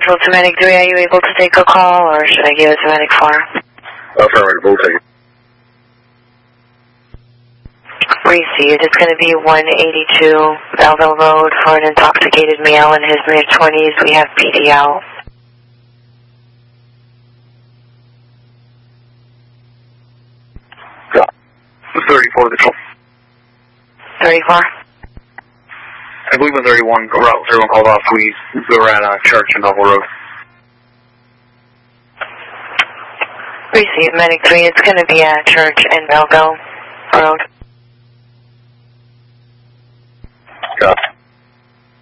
Central to Medic 3, are you able to take a call, or should I give it to Medic 4? Affirmative, we'll take it. Received. It's going to be 182 Belleville Road for an intoxicated male in his mid-20s. We have PD out. Yeah. 34 the control. 34? I believe when 31 called off, we were at Church and Novel Road. Received. Medic 3, it's going to be at Church and Belleville Road.